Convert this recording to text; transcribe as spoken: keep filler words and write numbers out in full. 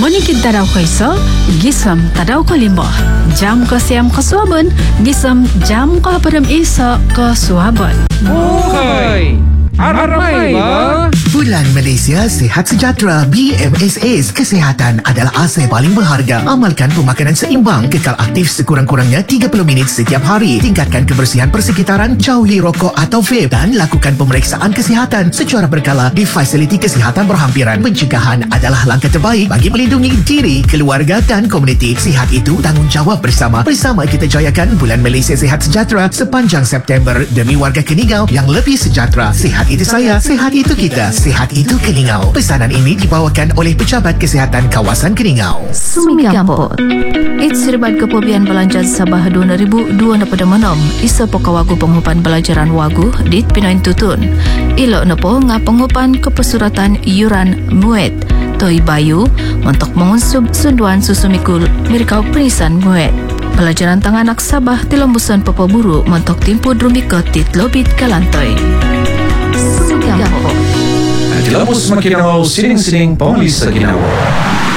Munikid tadaw ko iso, gisam tadaw ko limbo. Jam ko siyam ko suabon, gisam jam ko padam iso ko suabon. Okay. Aramay ba? Bulan Malaysia Sihat Sejahtera B M S S. Kesihatan adalah asas paling berharga. Amalkan pemakanan seimbang, kekal aktif sekurang-kurangnya tiga puluh minit setiap hari. Tingkatkan kebersihan persekitaran, jauhi rokok atau vape dan lakukan pemeriksaan kesihatan secara berkala di fasiliti kesihatan berhampiran. Pencegahan adalah langkah terbaik bagi melindungi diri, keluarga dan komuniti. Sihat itu tanggungjawab bersama. Bersama kita jayakan Bulan Malaysia Sihat Sejahtera sepanjang September demi warga Keningau yang lebih sejahtera. Sihat itu saya, sihat itu kita, sihat itu Keningau. Pesanan ini dibawakan oleh Pejabat Kesihatan Kawasan Keningau. Sumi Gampot. It Serbat Kepobian Belanjaan Sabah dua ribu dua puluh dua menom isa pokawagu penghupan belajaran wagu dit Pinoy Tutun. Ilo nepo nga penghupan kepesuratan yuran muet Toy Bayu untuk mengunsub sunduan susumikul mirkau penisan muet. Pelajaran tanganak Sabah tilembusan pepaburu mentok timpu drumiko tit lobit kalantoy. Dilapos makinakaw sining-sining pangalisa ginawa.